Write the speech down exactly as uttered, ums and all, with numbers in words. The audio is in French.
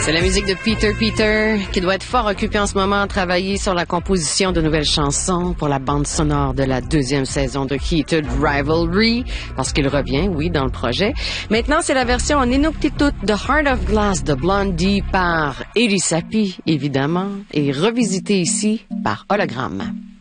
C'est la musique de Peter Peter, qui doit être fort occupé en ce moment à travailler sur la composition de nouvelles chansons pour la bande sonore de la deuxième saison de Heated Rivalry, parce qu'il revient, oui, dans le projet. Maintenant, c'est la version en Inuktitut de Heart of Glass de Blondie par Eddie Sappi, évidemment, et revisitée ici par Hologramme.